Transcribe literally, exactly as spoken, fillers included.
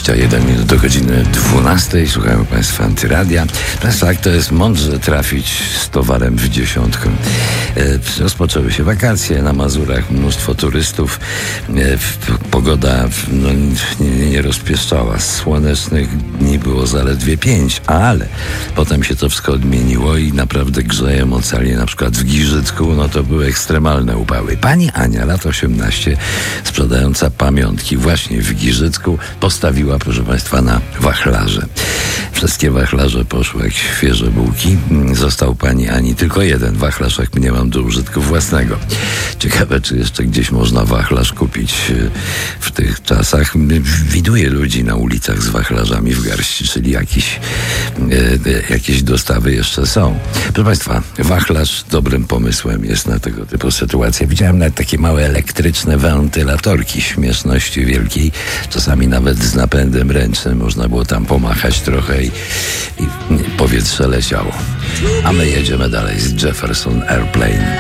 dwadzieścia jeden minut do godziny dwunastej. Słuchają Państwa Antyradia. Państwa, tak to jest mądrze trafić z towarem w dziesiątkę. E, rozpoczęły się wakacje na Mazurach, mnóstwo turystów. E, pogoda no, nie, nie rozpieszczała. Słonecznych dni było zaledwie pięć, ale potem się to wszystko odmieniło i naprawdę grzeje mocarnie. Na przykład w Giżycku, no to były ekstremalne upały. Pani Ania, lat osiemnaście, sprzedająca pamiątki właśnie w Giżycku, postawiła, proszę Państwa, na wachlarze. Wszystkie wachlarze poszły jak świeże bułki. Został pani Ani tylko jeden wachlarz, jak nie mam do użytku własnego. Ciekawe, czy jeszcze gdzieś można wachlarz kupić w tych czasach. Widuję ludzi na ulicach z wachlarzami w garści, czyli jakiś, e, jakieś dostawy jeszcze są. Proszę Państwa, wachlarz dobrym pomysłem jest na tego typu sytuacje. Widziałem nawet takie małe elektryczne wentylatorki śmieszności wielkiej. Czasami nawet z napędem ręcznym można było tam pomachać trochę i, i powietrze leciało. A my jedziemy dalej z Jefferson Airplane.